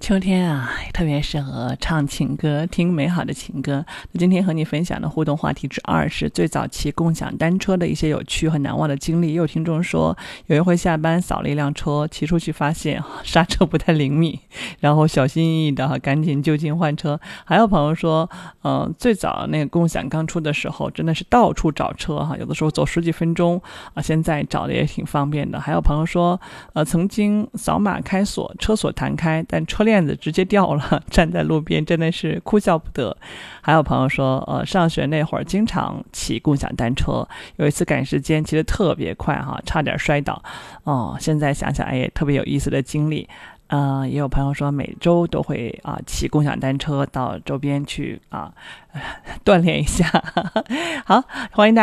秋天啊，特别适合唱情歌，听美好的情歌。今天和你分享的互动话题之二是最早骑共享单车的一些有趣和难忘的经历。也有听众说，有一回下班扫了一辆车，骑出去发现刹车不太灵敏，然后小心翼翼的赶紧就近换车。还有朋友说，最早那个共享刚出的时候，真的是到处找车哈，有的时候走十几分钟啊，现在找的也挺方便的。还有朋友说，曾经扫码开锁，车锁弹开，但车链子直接掉了，站在路边真的是哭笑不得。还有朋友说，上学那会儿经常骑共享单车，有一次赶时间骑得特别快哈，差点摔倒。现在想想也特别有意思的经历。也有朋友说每周都会骑共享单车到周边去锻炼一下。好，欢迎大家